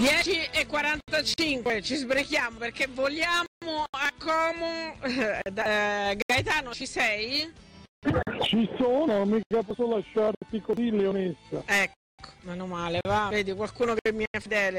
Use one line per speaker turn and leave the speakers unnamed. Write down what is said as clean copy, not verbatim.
10:45, ci sbrechiamo perché vogliamo a Como. Gaetano, ci sei?
Ci sono, mica posso lasciarti così, Leonessa.
Ecco, meno male, va. Vedi, qualcuno che mi è fedele.